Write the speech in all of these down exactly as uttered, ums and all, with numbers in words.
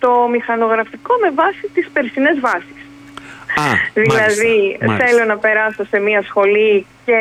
το μηχανογραφικό με βάση τις περσινές βάσεις. Α, δηλαδή μάλιστα, θέλω να περάσω σε μια σχολή και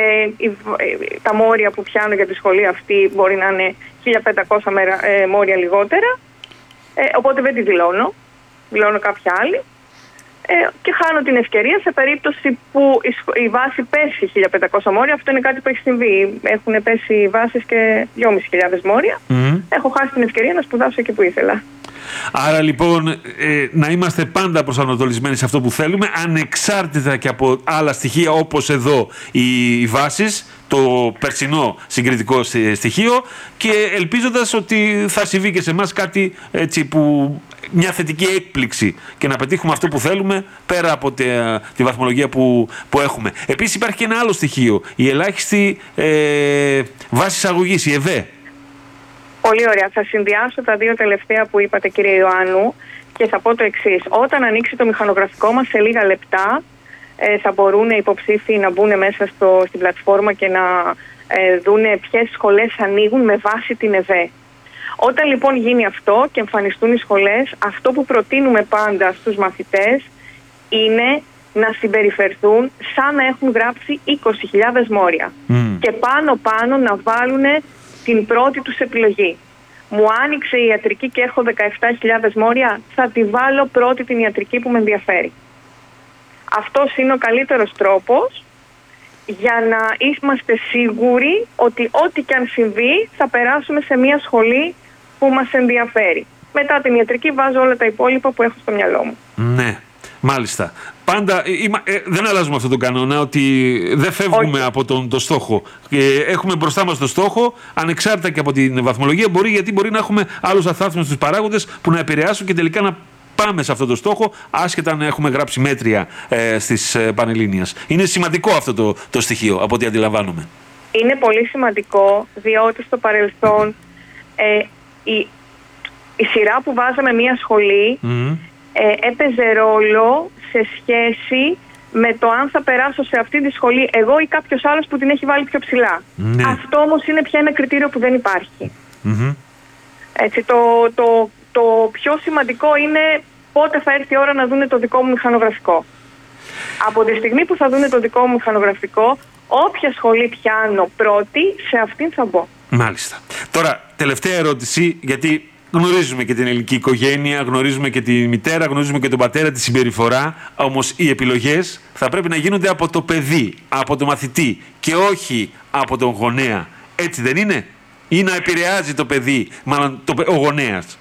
τα μόρια που πιάνω για τη σχολή αυτή μπορεί να είναι χίλια πεντακόσια ε, μόρια λιγότερα, ε, οπότε δεν τη δηλώνω, δηλώνω κάποια άλλη ε, και χάνω την ευκαιρία σε περίπτωση που η, η βάση πέσει χίλια πεντακόσια μόρια. Αυτό είναι κάτι που έχει συμβεί, έχουν πέσει οι βάσεις και δυόμισι χιλιάδες μόρια. Mm-hmm. Έχω χάσει την ευκαιρία να σπουδάσω εκεί που ήθελα. Άρα λοιπόν ε, να είμαστε πάντα προσανατολισμένοι σε αυτό που θέλουμε, ανεξάρτητα και από άλλα στοιχεία όπως εδώ οι, οι βάσεις, το περσινό συγκριτικό στοιχείο, και ελπίζοντας ότι θα συμβεί και σε εμάς κάτι έτσι που, μια θετική έκπληξη και να πετύχουμε αυτό που θέλουμε πέρα από τη, τη βαθμολογία που, που έχουμε. Επίσης υπάρχει και ένα άλλο στοιχείο, η ελάχιστη ε, βάση εισαγωγής, η ΕΒΕ. Πολύ ωραία. Θα συνδυάσω τα δύο τελευταία που είπατε, κύριε Ιωάννου, και θα πω το εξής. Όταν ανοίξει το μηχανογραφικό μας σε λίγα λεπτά, ε, θα μπορούν οι υποψήφοι να μπουν μέσα στο, στην πλατφόρμα και να ε, δούνε ποιες σχολές ανοίγουν με βάση την ΕΒΕ. Όταν λοιπόν γίνει αυτό και εμφανιστούν οι σχολές, αυτό που προτείνουμε πάντα στους μαθητές είναι να συμπεριφερθούν σαν να έχουν γράψει είκοσι χιλιάδες μόρια. Mm. Και πάνω πάνω να βάλουν την πρώτη τους επιλογή. Μου άνοιξε η ιατρική και έχω δεκαεπτά χιλιάδες μόρια, θα τη βάλω πρώτη την ιατρική που με ενδιαφέρει. Αυτός είναι ο καλύτερος τρόπος για να είμαστε σίγουροι ότι ό,τι και αν συμβεί θα περάσουμε σε μια σχολή που μας ενδιαφέρει. Μετά την ιατρική βάζω όλα τα υπόλοιπα που έχω στο μυαλό μου. Ναι, μάλιστα. Πάντα, ε, ε, δεν αλλάζουμε αυτόν τον κανόνα, ότι δεν φεύγουμε Όχι. από τον το στόχο. Ε, έχουμε μπροστά μας το στόχο, ανεξάρτητα και από την βαθμολογία, μπορεί, γιατί μπορεί να έχουμε άλλους αθάθμιστους παράγοντες που να επηρεάσουν και τελικά να πάμε σε αυτό το στόχο, άσχετα αν έχουμε γράψει μέτρια ε, στις ε, Πανελλήνιας. Είναι σημαντικό αυτό το, το στοιχείο, από ό,τι αντιλαμβάνομαι. Είναι πολύ σημαντικό, διότι στο παρελθόν ε, η, η σειρά που βάζαμε μια σχολή mm. ε, έπαιζε ρόλο σε σχέση με το αν θα περάσω σε αυτή τη σχολή εγώ ή κάποιος άλλος που την έχει βάλει πιο ψηλά. Ναι. Αυτό όμως είναι πια ένα κριτήριο που δεν υπάρχει. Mm-hmm. Έτσι, το, το, το πιο σημαντικό είναι πότε θα έρθει η ώρα να δούνε το δικό μου μηχανογραφικό. Από τη στιγμή που θα δούνε το δικό μου μηχανογραφικό, όποια σχολή πιάνω πρώτη, σε αυτήν θα μπω. Μάλιστα. Τώρα, τελευταία ερώτηση, γιατί γνωρίζουμε και την ελληνική οικογένεια, γνωρίζουμε και τη μητέρα, γνωρίζουμε και τον πατέρα, τη συμπεριφορά. Όμως οι επιλογές θα πρέπει να γίνονται από το παιδί, από το μαθητή και όχι από τον γονέα. Έτσι δεν είναι? Ή να επηρεάζει το παιδί, μάλλον το, ο γονέας?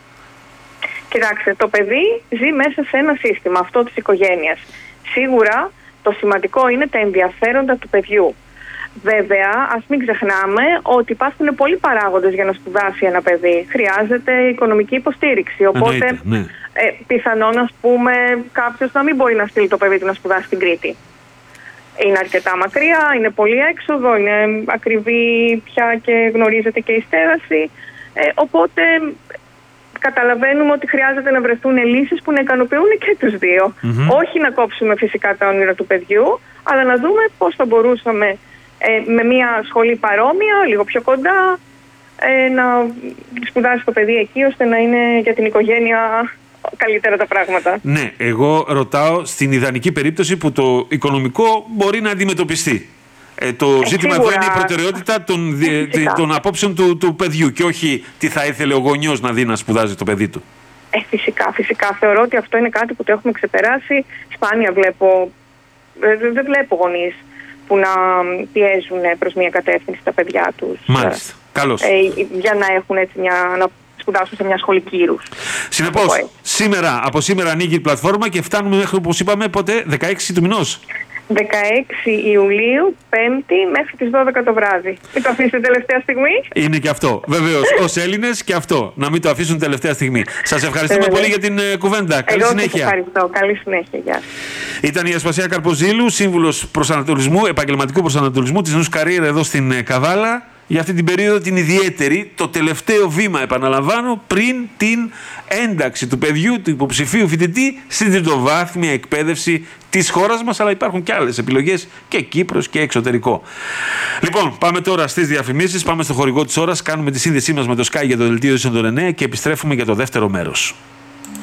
Κοιτάξτε, το παιδί ζει μέσα σε ένα σύστημα, αυτό της οικογένειας. Σίγουρα το σημαντικό είναι τα ενδιαφέροντα του παιδιού. Βέβαια, ας μην ξεχνάμε ότι υπάρχουν πολλοί παράγοντες για να σπουδάσει ένα παιδί. Χρειάζεται οικονομική υποστήριξη. Οπότε, Εννοείται, ναι. ε, πιθανόν, ας πούμε, κάποιος να μην μπορεί να στείλει το παιδί του να σπουδάσει στην Κρήτη. Είναι αρκετά μακριά, είναι πολύ έξοδο, είναι ακριβή πια και γνωρίζεται και η στέγαση. Ε, οπότε, καταλαβαίνουμε ότι χρειάζεται να βρεθούν λύσεις που να ικανοποιούν και τους δύο. Mm-hmm. Όχι να κόψουμε φυσικά τα όνειρα του παιδιού, αλλά να δούμε πώς θα μπορούσαμε ε, με μια σχολή παρόμοια, λίγο πιο κοντά, ε, να σπουδάσει το παιδί εκεί, ώστε να είναι για την οικογένεια καλύτερα τα πράγματα. Ναι, εγώ ρωτάω στην ιδανική περίπτωση που το οικονομικό μπορεί να αντιμετωπιστεί. Ε, το ε, ζήτημα εδώ είναι η προτεραιότητα των, ε, των απόψεων του, του παιδιού και όχι τι θα ήθελε ο γονιός να δει να σπουδάζει το παιδί του. Ε, φυσικά, φυσικά. Θεωρώ ότι αυτό είναι κάτι που το έχουμε ξεπεράσει. Σπάνια βλέπω, ε, δεν βλέπω γονείς που να πιέζουν προς μια κατεύθυνση τα παιδιά τους. Μάλιστα. Καλώς. Ε, για να έχουν έτσι μια, να σπουδάσουν σε μια σχολή κύρους. Συνεπώς, σήμερα, από σήμερα ανοίγει η πλατφόρμα και φτάνουμε μέχρι, όπως είπαμε, πότε, δεκαέξι του μηνός. δεκαέξι Ιουλίου, Πέμπτη, μέχρι τις δώδεκα το βράδυ. Μην το αφήσετε τελευταία στιγμή. Είναι και αυτό. Βεβαίως, ως Έλληνες και αυτό. Να μην το αφήσουν τελευταία στιγμή. Σας ευχαριστούμε πολύ για την uh, κουβέντα. Καλή Εγώ συνέχεια. Σας ευχαριστώ. Καλή συνέχεια. Γεια. Ήταν η Ασπασία Καρποζήλου, σύμβουλος προσανατολισμού, επαγγελματικού προσανατολισμού της Νους Καρίερα εδώ στην uh, Καβάλα. Για αυτή την περίοδο την ιδιαίτερη, το τελευταίο βήμα, επαναλαμβάνω, πριν την ένταξη του παιδιού, του υποψηφίου φοιτητή στην τριτοβάθμια εκπαίδευση της χώρας μας, αλλά υπάρχουν και άλλες επιλογές και Κύπρος και εξωτερικό. Λοιπόν, πάμε τώρα στις διαφημίσεις, πάμε στο χορηγό της ώρας, κάνουμε τη σύνδεσή μας με το Sky για το δελτίο ειδήσεων των εννέα και επιστρέφουμε για το δεύτερο μέρος.